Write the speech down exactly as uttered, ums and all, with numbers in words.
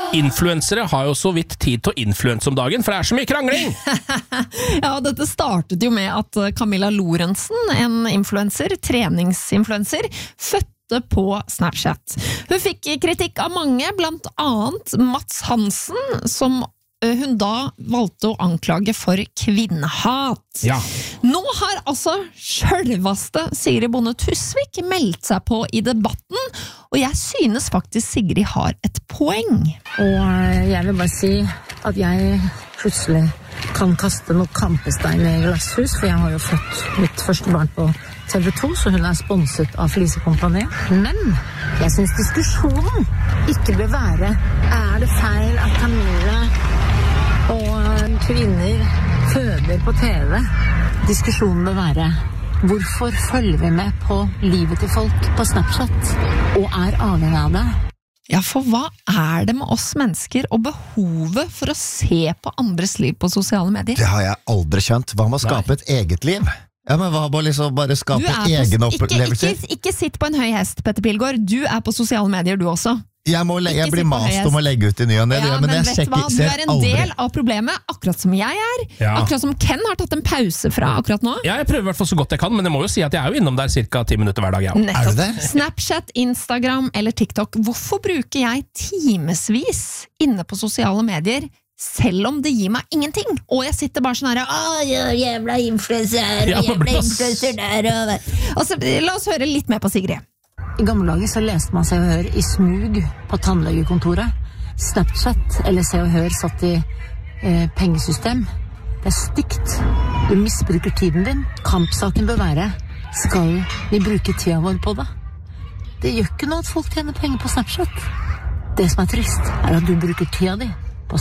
Influensere har jo så vidt tid til å influense om dagen, for det er så mye krangling! Ja, dette startet jo med at Camilla Lorentzen, en influencer, treningsinfluencer, fødte på Snapchat. Hun fikk kritikk av mange, blant annet Mats Hansen, som hun da valgte å anklage for kvinnehat. Ja. Nå har altså selveste Sigrid Bonde Tusvik meldt seg på i debatten, og jeg synes faktisk Sigrid har et poeng. Og jeg vil bare si at jeg plutselig kan kaste noe kampestein i glasshus, for jeg har jo født mitt første barn på T V to, så hun er sponset av Flisekompaniet. Men jeg synes diskusjonen ikke bør være, er det feil at Camilla og kvinner føder på T V? Diskusjonen bør være, hvorfor følger vi med på livet til folk på Snapchat og er avhengig av det? Ja, for hva er det med oss mennesker og behovet for å se på andres liv på sosiale medier? Det har jeg aldri skjønt. Hva med å skape et eget liv? Ja, men hva med liksom bare skape egen opplevelser? Ikke, ikke, ikke sitt på en høy hest, Petter Pilgaard. Du er på sosiale medier, du også. Jeg, må, jeg blir mast om å legge ut i ny og ned, ja, men, men jeg vet sjekker, hva, du er en aldri. del av problemet, akkurat som jeg er. Ja. Akkurat som Ken har tatt en pause fra akkurat nå. Ja, jeg prøver i hvert fall så godt jeg kan, men jeg må jo si at jeg er jo innom der cirka ti minutter hver dag. Ja. Er du det? Snapchat, Instagram eller TikTok. Hvorfor bruker jeg timesvis inne på sosiale medier, selv om det gir meg ingenting? Og jeg sitter bare sånn her, åh, jævla influencer, Ja, jævla influencer der. Og... Altså, la oss høre litt mer på Sigrid. I gamle dager så leste man Se og Hør i smug på tannlegekontoret. Snapchat eller Se og Hør satt i eh, pengesystem. Det er stygt. Du misbruker tiden din. Kampsaken bør være, skal vi bruke tida vår på det? Det gjør ikke noe at folk tjener penger på Snapchat. Det som er trist, er at du bruker tida di